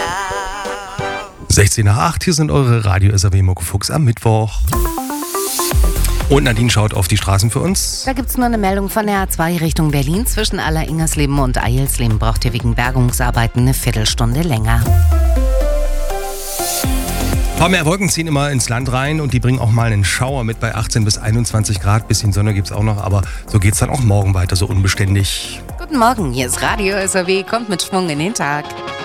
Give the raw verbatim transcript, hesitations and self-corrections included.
sechzehn nach acht, hier sind eure Radio-S A W Muckefuchs am Mittwoch. Und Nadine schaut auf die Straßen für uns. Da gibt's nur eine Meldung von der A zwei Richtung Berlin. Zwischen Aller-Ingersleben und Eilsleben braucht ihr wegen Bergungsarbeiten eine Viertelstunde länger. Ein paar mehr Wolken ziehen immer ins Land rein und die bringen auch mal einen Schauer mit bei achtzehn bis einundzwanzig Grad. Bisschen Sonne gibt's auch noch, aber so geht's dann auch morgen weiter, so unbeständig. Guten Morgen, hier ist Radio S A W, kommt mit Schwung in den Tag.